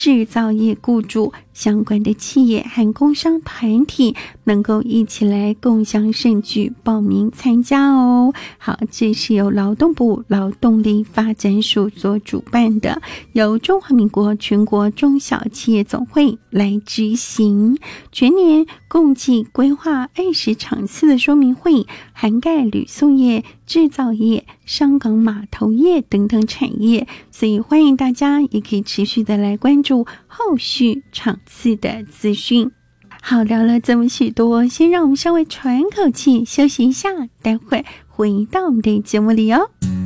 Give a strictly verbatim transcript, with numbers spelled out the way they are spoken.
制造业雇主相关的企业和工商团体能够一起来共襄盛举，报名参加哦。好，这是由劳动部劳动力发展署所主办的，由中华民国全国中小企业总会来执行，全年共计规划二十场次的说明会，涵盖旅宿业、制造业、商港码头业等等产业，所以欢迎大家也可以持续的来关注后续场次的资讯。好，聊了这么许多，先让我们稍微喘口气休息一下，待会回到我们的节目里哦。